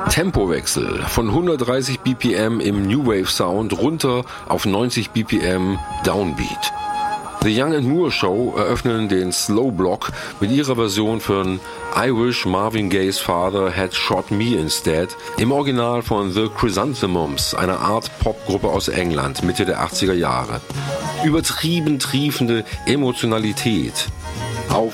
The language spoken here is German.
Tempowechsel von 130 BPM im New Wave Sound runter auf 90 BPM Downbeat. The Young and Moore Show eröffnen den Slow Block mit ihrer Version von I Wish Marvin Gaye's Father Had Shot Me Instead im Original von The Chrysanthemums, einer Art Popgruppe aus England, Mitte der 80er Jahre. Übertrieben triefende Emotionalität. Auf